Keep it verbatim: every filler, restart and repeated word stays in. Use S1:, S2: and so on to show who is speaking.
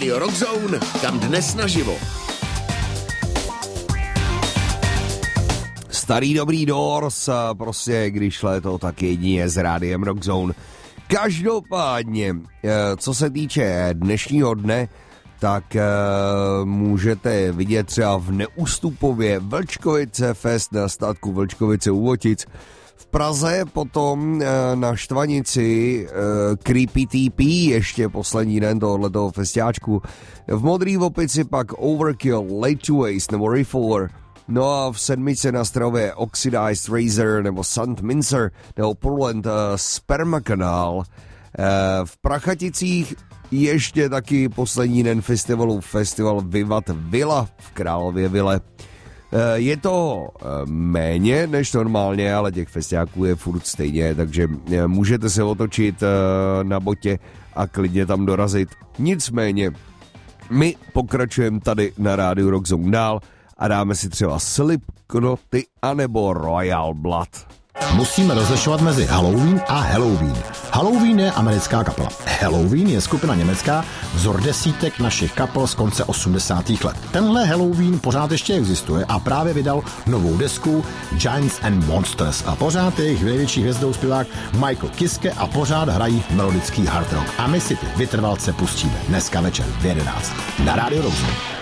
S1: Rádio Rockzone, kam dnes naživo.
S2: Starý dobrý Doors, prostě když léto, tak jedině s Rádiem Rockzone. Každopádně, co se týče dnešního dne, tak můžete vidět třeba v Neústupově Vlčkovice Fest na statku Vlčkovice u Votic. V Praze potom na Štvanici Creepy T P, ještě poslední den tohoto festiáčku. V Modrý Vopici pak Overkill, Late to Waste nebo Refolver. No a v Sedmice na Stravě Oxidized Razor nebo Sant Mincer nebo Portland uh, Sperma Canal. Uh, v Prachaticích ještě taky poslední den festivalu, festival Vivat Villa v Králově Ville. Uh, je to uh, méně než normálně, ale těch festiáků je furt stejně, takže uh, můžete se otočit uh, na botě a klidně tam dorazit. Nicméně, my pokračujeme tady na Rádiu Rockzone dál a dáme si třeba Slipknoty anebo Royal Blood.
S3: Musíme rozlišovat mezi Halloween a Halloween. Halloween je americká kapela. Halloween je skupina německá, vzor desítek našich kapel z konce osmdesátých let. Tenhle Halloween pořád ještě existuje a právě vydal novou desku Giants and Monsters a pořád je jejich největší hvězdou zpěvák Michael Kiske a pořád hrají melodický hard rock. A my si ty vytrvalce pustíme dneska večer v jedenáct na Rádiu Rockzone.